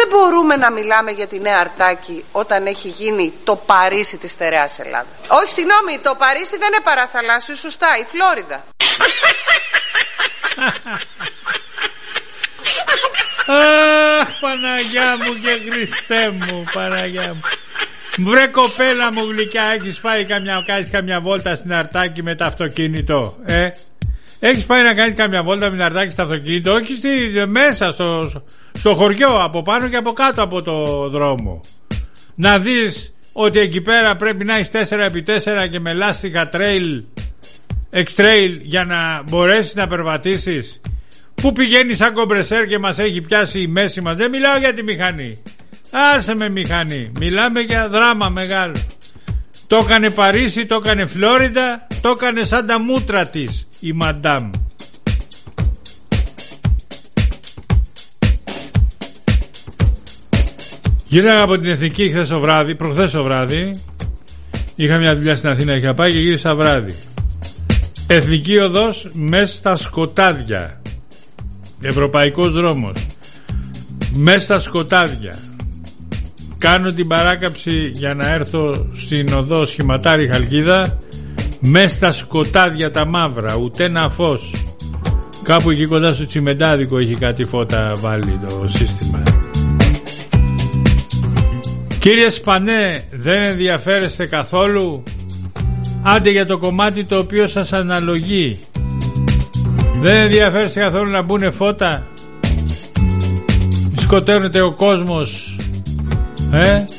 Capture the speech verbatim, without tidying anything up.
μπορούμε να μιλάμε για τη Νέα Αρτάκη όταν έχει γίνει το Παρίσι της στερεάς Ελλάδα? Όχι, συγγνώμη, το Παρίσι δεν είναι παραθαλάσσιο, σωστά, η Φλόριδα. Αχ, Παναγιά μου και Χριστέ μου, Παναγιά μου. Βρε κοπέλα μου γλυκιά, έχεις πάει καμιά, κάνεις καμιά βόλτα στην Αρτάκη με το αυτοκίνητο? Ε, έχεις πάει να κάνεις καμιά βόλτα με την Αρτάκη στο αυτοκίνητο? Όχι στη, μέσα στο, στο χωριό, από πάνω και από κάτω από το δρόμο. Να δεις ότι εκεί πέρα πρέπει να έχεις τέσσερα επί τέσσερα και με λάστιχα trail, X-trail, για να μπορέσεις να περπατήσεις. Πού πηγαίνει σαν κομπρεσέρ και μας έχει πιάσει η μέση μας? Δεν μιλάω για τη μηχανή. Άσε με μηχανή. Μιλάμε για δράμα μεγάλο. Το έκανε Παρίσι, το έκανε Φλόριντα, το έκανε σαν τα μούτρα της η μαντάμ. Γύρανα από την Εθνική χθες το βράδυ, προχθές το βράδυ. Είχα μια δουλειά στην Αθήνα, είχα πάει και γύρισα βράδυ. Εθνική οδός μέσα στα σκοτάδια. Ευρωπαϊκός δρόμος. Μέσα στα σκοτάδια. Κάνω την παράκαψη για να έρθω στην οδό Σχηματάρη Χαλκίδα. Μέσα στα σκοτάδια τα μαύρα, ούτε ένα φως. Κάπου εκεί κοντά στο Τσιμεντάδικο έχει κάτι φώτα βάλει το σύστημα. Κύριε Σπανέ, δεν ενδιαφέρεστε καθόλου? Άντε για το κομμάτι το οποίο σας αναλογεί. Δεν ενδιαφέρεστε καθόλου να μπουνε φώτα? Σκοτώνεται ο κόσμος, ε?